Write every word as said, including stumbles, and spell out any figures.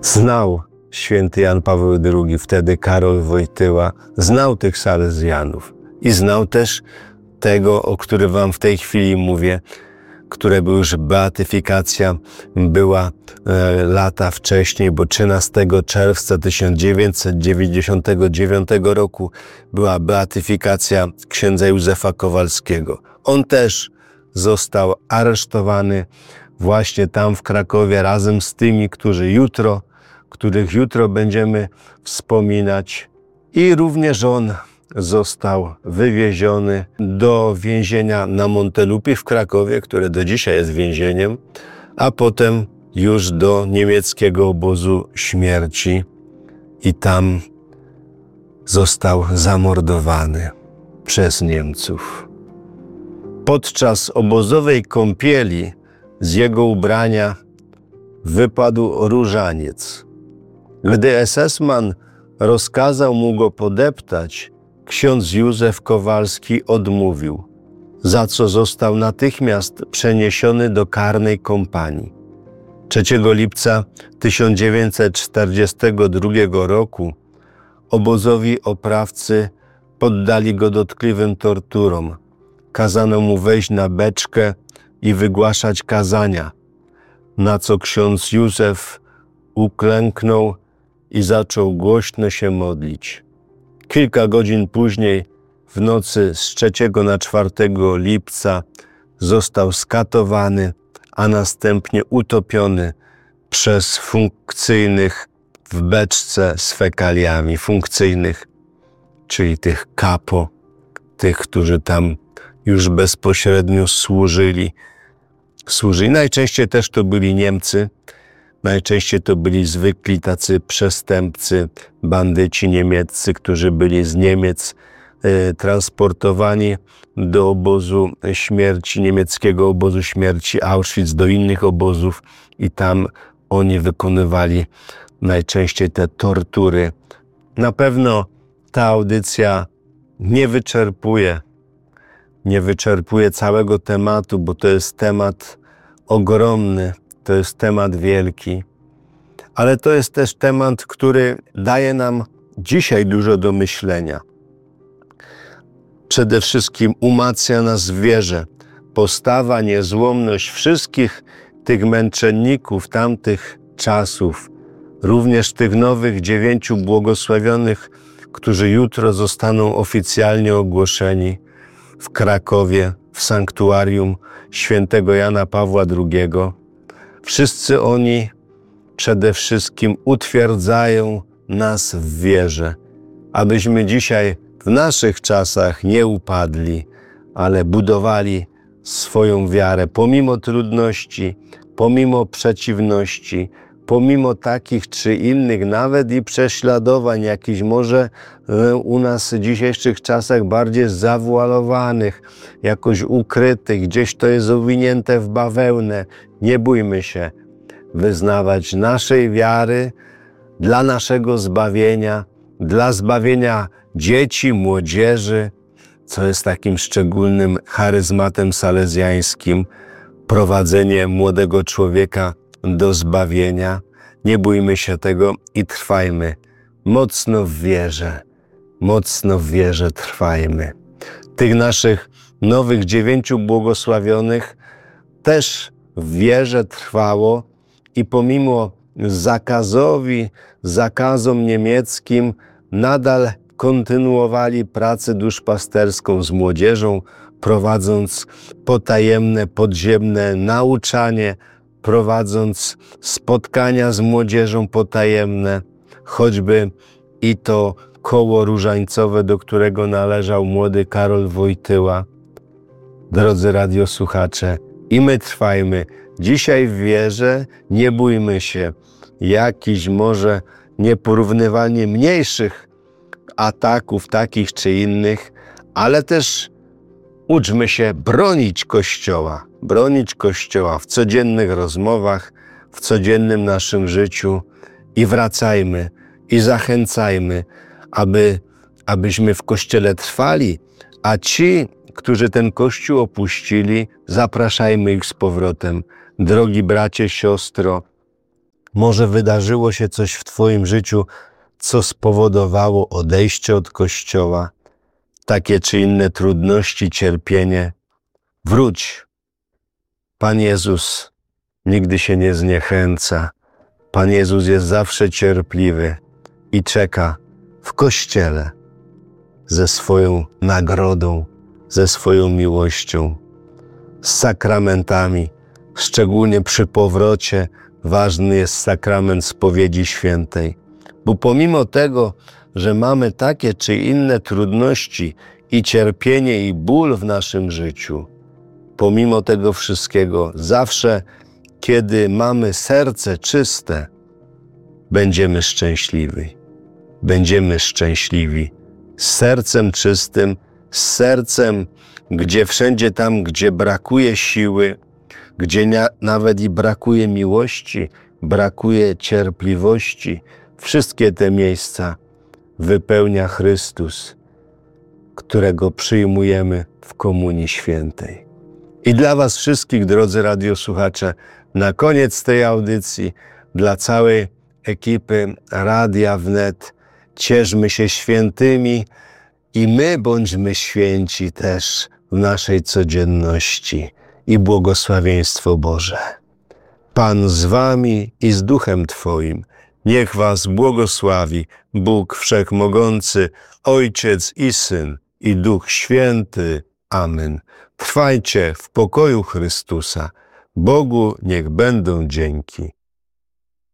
Znał święty Jan Paweł drugi, wtedy Karol Wojtyła, znał tych salezjanów i znał też tego, o którym wam w tej chwili mówię, które były już beatyfikacja, była e, lata wcześniej, bo trzynastego czerwca tysiąc dziewięćset dziewięćdziesiątego dziewiątego roku była beatyfikacja księdza Józefa Kowalskiego. On też został aresztowany właśnie tam w Krakowie razem z tymi, którzy jutro, których jutro będziemy wspominać. I również on został wywieziony do więzienia na Montelupie w Krakowie, które do dzisiaj jest więzieniem, a potem już do niemieckiego obozu śmierci i tam został zamordowany przez Niemców. Podczas obozowej kąpieli z jego ubrania wypadł różaniec. Gdy esesman rozkazał mu go podeptać, ksiądz Józef Kowalski odmówił, za co został natychmiast przeniesiony do karnej kompanii. trzeciego lipca tysiąc dziewięćset czterdziestego drugiego roku obozowi oprawcy poddali go dotkliwym torturom. Kazano mu wejść na beczkę i wygłaszać kazania, na co ksiądz Józef uklęknął i zaczął głośno się modlić. Kilka godzin później, w nocy z trzeciego na czwartego lipca, został skatowany, a następnie utopiony przez funkcyjnych w beczce z fekaliami. Funkcyjnych, czyli tych kapo, tych, którzy tam już bezpośrednio służyli. służyli. Najczęściej też to byli Niemcy, najczęściej to byli zwykli tacy przestępcy, bandyci niemieccy, którzy byli z Niemiec y, transportowani do obozu śmierci, niemieckiego obozu śmierci Auschwitz, do innych obozów i tam oni wykonywali najczęściej te tortury. Na pewno ta audycja nie wyczerpuje, nie wyczerpuje całego tematu, bo to jest temat ogromny, to jest temat wielki, ale to jest też temat, który daje nam dzisiaj dużo do myślenia. Przede wszystkim umacnia nas w wierze. Postawa, niezłomność wszystkich tych męczenników tamtych czasów, również tych nowych dziewięciu błogosławionych, którzy jutro zostaną oficjalnie ogłoszeni w Krakowie, w sanktuarium świętego Jana Pawła drugiego. Wszyscy oni przede wszystkim utwierdzają nas w wierze, abyśmy dzisiaj w naszych czasach nie upadli, ale budowali swoją wiarę pomimo trudności, pomimo przeciwności, pomimo takich czy innych, nawet i prześladowań, jakichś może u nas w dzisiejszych czasach bardziej zawualowanych, jakoś ukrytych, gdzieś to jest owinięte w bawełnę. Nie bójmy się wyznawać naszej wiary dla naszego zbawienia, dla zbawienia dzieci, młodzieży, co jest takim szczególnym charyzmatem salezjańskim, prowadzenie młodego człowieka do zbawienia. Nie bójmy się tego i trwajmy mocno w wierze, mocno w wierze trwajmy. Tych naszych nowych dziewięciu błogosławionych też w wierze trwało i pomimo zakazowi, zakazom niemieckim nadal kontynuowali pracę duszpasterską z młodzieżą, prowadząc potajemne, podziemne nauczanie, prowadząc spotkania z młodzieżą potajemne, choćby i to koło różańcowe, do którego należał młody Karol Wojtyła. Drodzy radiosłuchacze, i my trwajmy dzisiaj w wierze, nie bójmy się jakichś może nieporównywalnie mniejszych ataków takich czy innych, ale też uczmy się bronić Kościoła, bronić Kościoła w codziennych rozmowach, w codziennym naszym życiu i wracajmy i zachęcajmy, aby, abyśmy w Kościele trwali, a ci, którzy ten Kościół opuścili, zapraszajmy ich z powrotem. Drogi bracie, siostro, Może wydarzyło się coś w Twoim życiu, co spowodowało odejście od Kościoła, takie czy inne trudności, cierpienie. Wróć. Pan Jezus nigdy się nie zniechęca. Pan Jezus jest zawsze cierpliwy i czeka w Kościele ze swoją nagrodą, ze swoją miłością, z sakramentami. Szczególnie przy powrocie ważny jest sakrament spowiedzi świętej. Bo pomimo tego, że mamy takie czy inne trudności i cierpienie i ból w naszym życiu, pomimo tego wszystkiego, zawsze, kiedy mamy serce czyste, będziemy szczęśliwi. Będziemy szczęśliwi. Z sercem czystym, z sercem, gdzie wszędzie tam, gdzie brakuje siły, gdzie na, nawet i brakuje miłości, brakuje cierpliwości, wszystkie te miejsca wypełnia Chrystus, którego przyjmujemy w Komunii Świętej. I dla Was wszystkich, drodzy radiosłuchacze, na koniec tej audycji, dla całej ekipy Radia Wnet, cieszmy się świętymi i my bądźmy święci też w naszej codzienności i błogosławieństwo Boże. Pan z Wami i z Duchem Twoim. Niech Was błogosławi Bóg Wszechmogący, Ojciec i Syn i Duch Święty. Amen. Trwajcie w pokoju Chrystusa. Bogu niech będą dzięki.